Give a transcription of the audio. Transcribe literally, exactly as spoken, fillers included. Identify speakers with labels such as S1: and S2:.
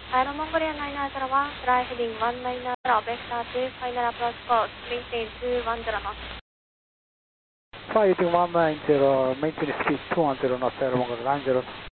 S1: Aero Mongolia nine nine zero one, fly heading one nine zero, vector two, final approach course, maintain two one zero knots.
S2: Fly heading one nine zero, maintain speed two one zero knots, Aero Mongolia nine zero.